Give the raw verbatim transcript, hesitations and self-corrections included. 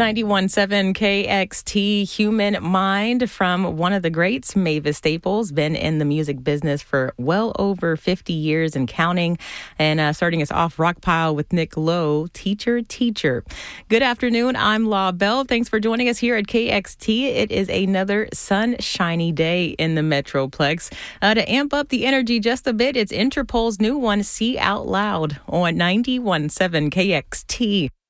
ninety-one point seven K X T, Human Mind, from one of the greats, Mavis Staples. Been in the music business for well over fifty years and counting. And uh, starting us off, Rock Pile with Nick Lowe, Teacher, Teacher. Good afternoon. I'm La Belle. Thanks for joining us here at K X T. It is another sunshiny day in the Metroplex. Uh, to amp up the energy just a bit, it's Interpol's new one, See Out Loud, on ninety-one point seven K X T.